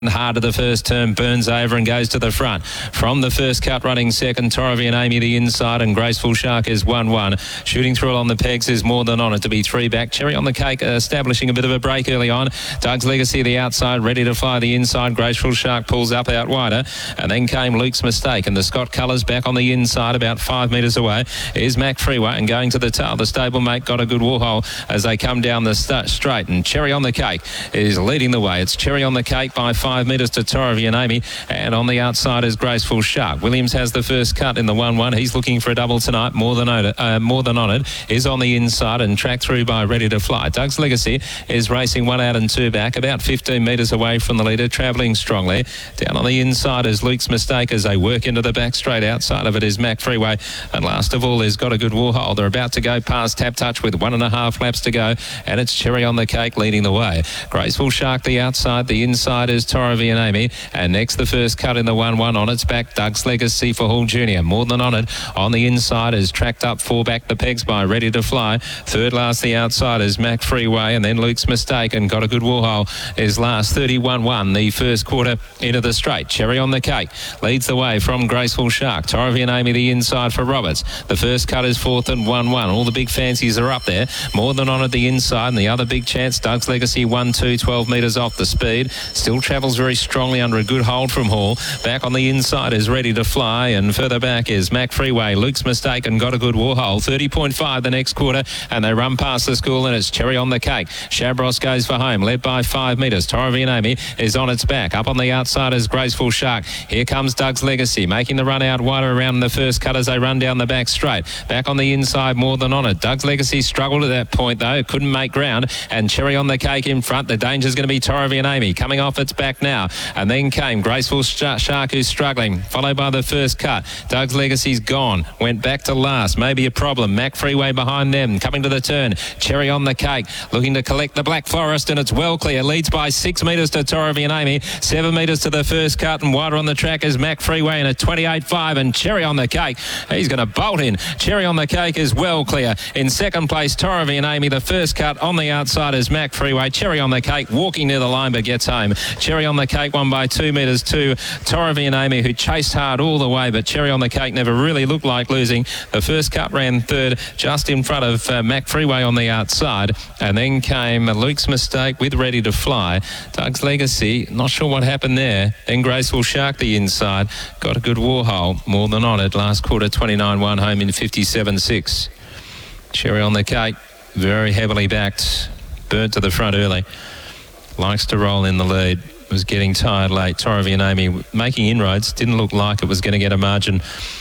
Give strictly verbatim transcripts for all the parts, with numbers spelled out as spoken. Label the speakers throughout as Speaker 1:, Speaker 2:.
Speaker 1: Hard to the first turn, burns over and goes to the front. From the first cut, running second, Torrivian Amy the inside, and Graceful Shark is one one. Shooting through along the pegs is More Than Honoured to be three back. Cherry on the Cake uh, establishing a bit of a break early on. Doug's Legacy the outside, ready to fly the inside. Graceful Shark pulls up out wider, and then came Luke's Mistake, and the Scott Colours back on the inside about five metres away is Mac Freeway, and going to the tail, the stablemate got a good warhole as they come down the st- straight, and Cherry on the Cake is leading the way. It's Cherry on the Cake by five Five metres to Torrivian Amy, and on the outside is Graceful Shark. Williams has the first cut in the one one. He's looking for a double tonight. More than honoured, uh, more than honoured is on the inside and tracked through by Ready to Fly. Doug's Legacy is racing one out and two back, about fifteen metres away from the leader, travelling strongly. Down on the inside is Luke's Mistake as they work into the back straight. Outside of it is Mac Freeway, and last of all is Got a Good Warhole. They're about to go past Tap Touch with one and a half laps to go, and it's Cherry on the Cake leading the way. Graceful Shark the outside, the inside is Torrivian Amy, and next the first cut in the one one. On its back, Doug's Legacy for Hall Junior. More Than Honoured on the inside is tracked up four back the pegs by Ready to Fly. Third last the outside is Mac Freeway, and then Luke's Mistake and Got a Good Warhole is last. thirty-one one the first quarter into the straight. Cherry on the Cake leads the way from Graceful Shark. Torrivian Amy the inside for Roberts. The first cut is fourth and one one. All the big fancies are up there. More Than Honoured the inside, and the other big chance, Doug's Legacy one two, twelve metres off the speed. Still travels very strongly under a good hold from Hall. Back on the inside is Ready to Fly, and further back is Mac Freeway, Luke's Mistake and Got a Good Warhole. thirty point five the next quarter, and they run past the school, and it's Cherry on the Cake. Shabros goes for home, led by five metres. Torrivian Amy is on its back. Up on the outside is Graceful Shark. Here comes Doug's Legacy, making the run out wider around the first cut as they run down the back straight. Back on the inside, More Than Honoured. Doug's Legacy struggled at that point though, couldn't make ground, and Cherry on the Cake in front. The danger's going to be Torrivian Amy coming off its back now, and then came Graceful Shark, who's struggling, followed by the first cut. Doug's Legacy's gone, went back to last, maybe a problem. Mac Freeway behind them, coming to the turn. Cherry on the Cake, looking to collect the Black Forest, and it's well clear. Leads by six metres to Torrivian Amy, seven metres to the first cut, and wider on the track is Mac Freeway in a twenty-eight five, and Cherry on the Cake, he's going to bolt in. Cherry on the Cake is well clear. In second place, Torrivian Amy. The first cut on the outside is Mac Freeway. Cherry on the Cake walking near the line but gets home. Cherry on the Cake won by two metres to Torrivian Amy, who chased hard all the way, but Cherry on the Cake never really looked like losing. The first cut ran third, just in front of uh, Mac Freeway on the outside, and then came Luke's Mistake with Ready to Fly. Doug's Legacy, not sure what happened there. Then Graceful Shark the inside, Got a Good Warhole. More Than Honoured last quarter twenty-nine one, home in fifty-seven six. Cherry on the Cake, very heavily backed, burnt to the front early, likes to roll in the lead. Was getting tired late. Torrivian Amy making inroads. Didn't look like it was going to get a margin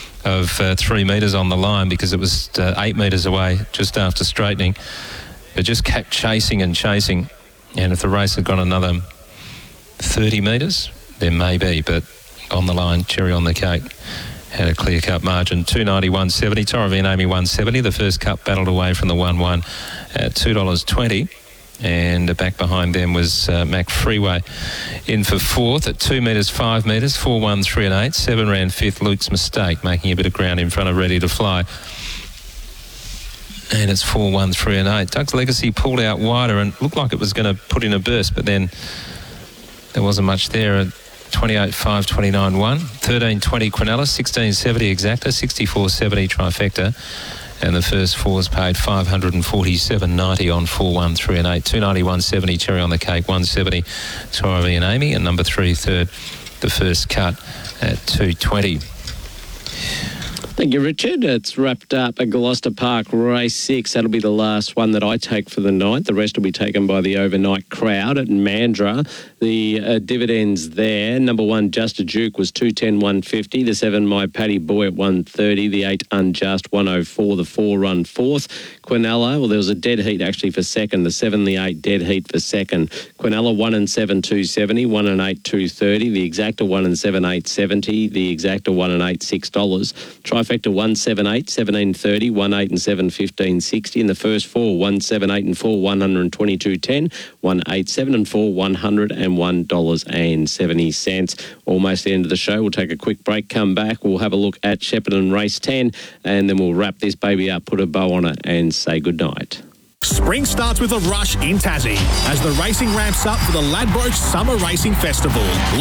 Speaker 1: of uh, three metres on the line because it was uh, eight metres away just after straightening. But just kept chasing and chasing. And if the race had gone another thirty metres, there may be. But on the line, Cherry on the Cake had a clear-cut margin. two ninety, one seventy. Torrivian Amy one seventy. The first cut battled away from the one one at two dollars twenty. And back behind them was uh, Mac Freeway in for fourth at two metres, five metres, four, one, three and eight. Seven ran fifth, Luke's Mistake, making a bit of ground in front of Ready to Fly. And it's four, one, three and eight. Doug's Legacy pulled out wider and looked like it was going to put in a burst, but then there wasn't much there at twenty-eight five, twenty-nine one. thirteen twenty Quinella, sixteen seventy Exacta, sixty-four seventy Trifecta. And the first fours paid five hundred forty-seven ninety on four, one, three and eight. two ninety, one seventy Cherry on the Cake, one seventy Torrivian Amy, and number three third, the first cut at two twenty.
Speaker 2: Thank you, Richard. It's wrapped up at Gloucester Park Race six. That'll be the last one that I take for the night. The rest will be taken by the overnight crowd at Mandurah. The uh, dividends there. Number one, Just a Duke, was two ten, one fifty. The seven, My Paddy Boy, at one thirty. The eight, Unjust, one oh four. The four, Run fourth. Quinella, well, there was a dead heat actually for second. The seven, the eight, dead heat for second. Quinella, one and seven, two seventy. one and eight, two thirty. The Exacta, one and seven, eight seventy. The Exacta, one and eight, six dollars. Trifecta, one seven eight, seventeen thirty. one eight and seven, fifteen sixty. In the first four, one seven eight and four, one hundred twenty-two ten. one eight seven and four, one hundred one dollars seventy. Almost the end of the show. We'll take a quick break, come back. We'll have a look at Shepparton Race ten, and then we'll wrap this baby up, put a bow on it, and say goodnight.
Speaker 3: Spring starts with a rush in Tassie as the racing ramps up for the Ladbroke Summer Racing Festival.